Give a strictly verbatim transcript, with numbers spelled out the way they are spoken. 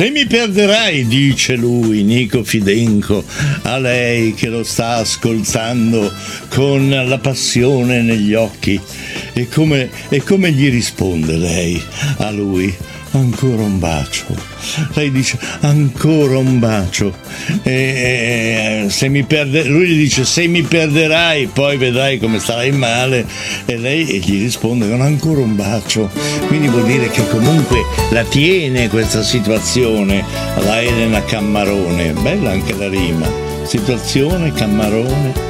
Se mi perderai, dice lui, Nico Fidenco, a lei che lo sta ascoltando con la passione negli occhi. E come, e come gli risponde lei a lui? Ancora un bacio. Lei dice ancora un bacio. E, e, se mi perde, lui gli dice se mi perderai poi vedrai come starai male, e lei gli risponde con ancora un bacio. Quindi vuol dire che comunque la tiene questa situazione la Elena Cammarone. Bella anche la rima, situazione Cammarone.